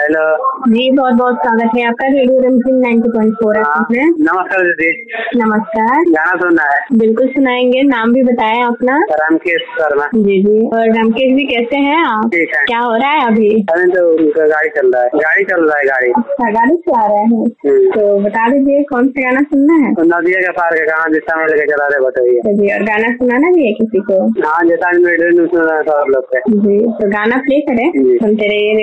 Hello जी, बहुत बहुत स्वागत है आपका रेडियो रमझिम 90.4 में। नमस्कार दीदी। नमस्कार। गाना सुनना है? बिल्कुल सुनाएंगे। नाम भी बताएं अपना। रामकेश शर्मा। जी जी। और रामकेश जी कैसे हैं आप? ठीक है। क्या हो रहा है अभी? अभी तो गाड़ी चल रहा है। गाड़ी अच्छा, गाड़ी चला रहे हैं। तो बता दीजिए कौन सा गाना सुनना है? तो नदिया के पार के कहाँ दिशा में लेके चला रहे बताइए। जी, और गाना सुनाना भी है किसी को? हाँ, जैसा रेडियो न्यूज सुना है सब लोग पे। जी, तो गाना प्ले करें, सुनते रहिए।